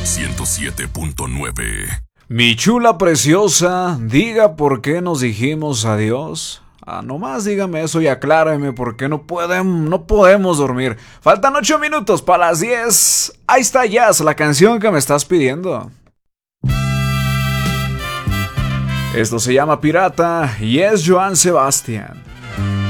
107.9. Mi chula preciosa, diga por qué nos dijimos adiós. Nomás dígame eso y acláreme por qué no podemos dormir. Faltan 8 minutos para las 10. Ahí está Jazz, la canción que me estás pidiendo. Esto se llama Pirata y es Joan Sebastián.